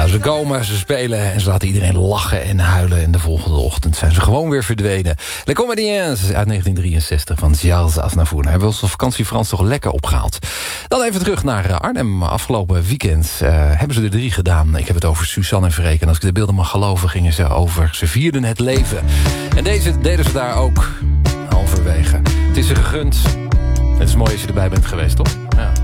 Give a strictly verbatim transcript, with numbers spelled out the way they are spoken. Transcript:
Ja, ze komen, ze spelen en ze laten iedereen lachen en huilen. En de volgende ochtend zijn ze gewoon weer verdwenen. Les Comédiens uit negentien drieënzestig van Charles Aznavour. Hij heeft onze vakantie Frans toch lekker opgehaald. Dan even terug naar Arnhem. Afgelopen weekend uh, hebben ze er drie gedaan. Ik heb het over Suzanne en Freek. En als ik de beelden mag geloven, gingen ze over. Ze vierden het leven. En deze deden ze daar ook halverwege. Het is ze gegund. Het is mooi als je erbij bent geweest, toch? Ja.